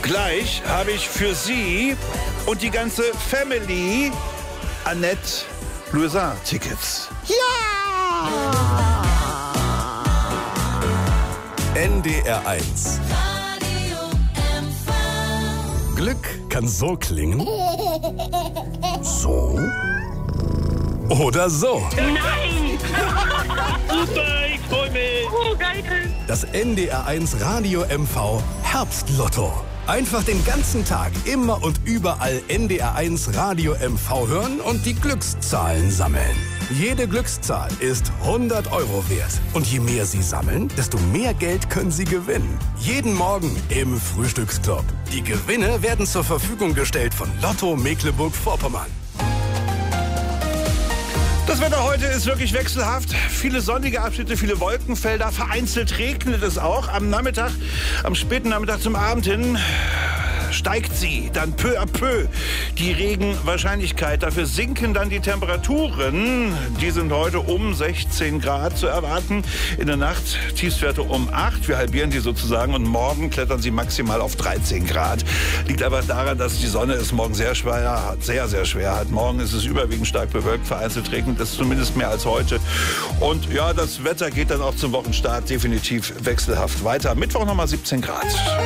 Gleich habe ich für Sie und die ganze Family Annette Louisin-Tickets. Ja! NDR 1. Glück kann so klingen. So. Oder so. Nein! Super, ich freue mich. Oh, geil! Das NDR 1 Radio MV Herbstlotto. Einfach den ganzen Tag, immer und überall NDR 1 Radio MV hören und die Glückszahlen sammeln. Jede Glückszahl ist 100 € wert. Und je mehr Sie sammeln, desto mehr Geld können Sie gewinnen. Jeden Morgen im Frühstücksclub. Die Gewinne werden zur Verfügung gestellt von Lotto Mecklenburg-Vorpommern. Das Wetter heute ist wirklich wechselhaft. Viele sonnige Abschnitte, viele Wolkenfelder. Vereinzelt regnet es auch. Am Nachmittag, am späten Nachmittag zum Abend hin steigt sie dann peu à peu die Regenwahrscheinlichkeit. Dafür sinken dann die Temperaturen. Die sind heute um 16 Grad zu erwarten. In der Nacht Tiefstwerte um 8. Wir halbieren die sozusagen und morgen klettern sie maximal auf 13 Grad. Liegt aber daran, dass die Sonne es morgen sehr schwer hat. Sehr, sehr schwer hat. Morgen ist es überwiegend stark bewölkt, vereinzelt regnet es zumindest mehr als heute. Und ja, das Wetter geht dann auch zum Wochenstart definitiv wechselhaft weiter. Mittwoch nochmal 17 Grad.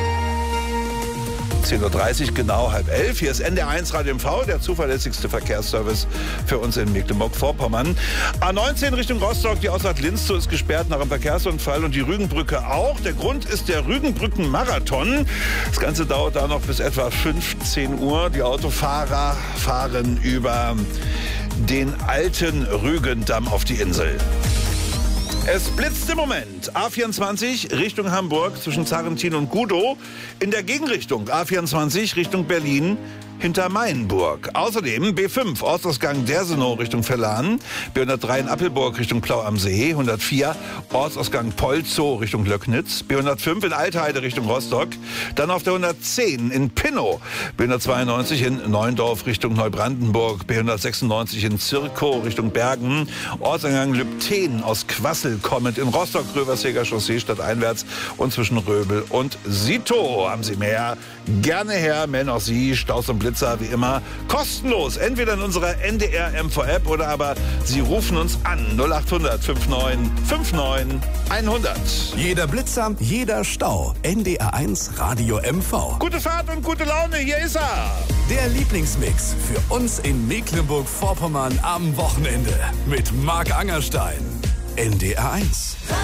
10.30 Uhr, genau 10:30. Hier ist NDR 1 Radio MV, der zuverlässigste Verkehrsservice für uns in Mecklenburg-Vorpommern. A19 Richtung Rostock, die Ausfahrt Linz zu ist gesperrt nach einem Verkehrsunfall und die Rügenbrücke auch. Der Grund ist der Rügenbrücken-Marathon. Das Ganze dauert da noch bis etwa 15 Uhr. Die Autofahrer fahren über den alten Rügendamm auf die Insel. Es blitzt im Moment. A24 Richtung Hamburg zwischen Zarrentin und Gudow. In der Gegenrichtung A24 Richtung Berlin hinter Mainburg. Außerdem B5 Ortsausgang Dersenow Richtung Verlan. B103 in Appelburg Richtung Plau am See. 104 Ortsausgang Polzow Richtung Löcknitz. B105 in Altheide Richtung Rostock. Dann auf der 110 in Pinnow. B192 in Neundorf Richtung Neubrandenburg. B196 in Zirkow Richtung Bergen. Ortseingang Lübten aus Quassel kommend in Rostock. Röverseger Chaussee stadteinwärts und zwischen Röbel und Sito. Haben Sie mehr? Gerne her. Melden auch Sie Staus und Blitzer wie immer kostenlos. Entweder in unserer NDR MV App oder aber Sie rufen uns an 0800 59 59 100. Jeder Blitzer, jeder Stau. NDR 1 Radio MV. Gute Fahrt und gute Laune, hier ist er. Der Lieblingsmix für uns in Mecklenburg-Vorpommern am Wochenende mit Marc Angerstein. NDR 1.